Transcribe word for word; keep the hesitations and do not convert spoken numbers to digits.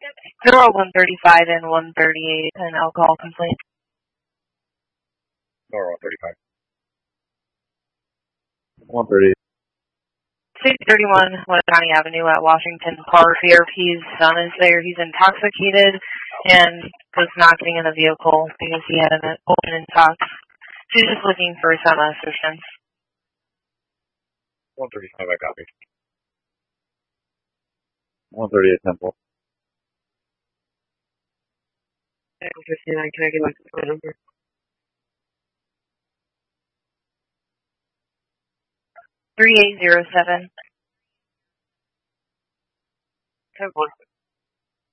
There are one thirty-five and one thirty-eight, an alcohol complaint. Nora one thirty-five. one thirty-eight. six thirty-one West County Avenue at Washington Park. The R P's son is there. He's intoxicated and was not getting in the vehicle because he had an open intox. She's just looking for some assistance. one thirty-five, I copy. one thirty-eight Temple. fifty-nine, can I get my phone number? three eight zero seven. Temple.